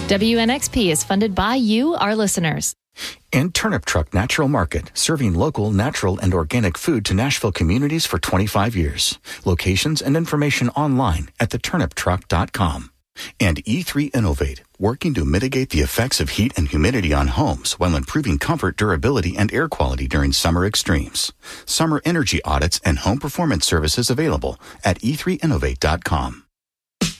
WNXP is funded by you, our listeners. And Turnip Truck Natural Market, serving local, natural, and organic food to Nashville communities for 25 years. Locations and information online at theturniptruck.com. And E3 Innovate, working to mitigate the effects of heat and humidity on homes while improving comfort, durability, and air quality during summer extremes. Summer energy audits and home performance services available at e3innovate.com.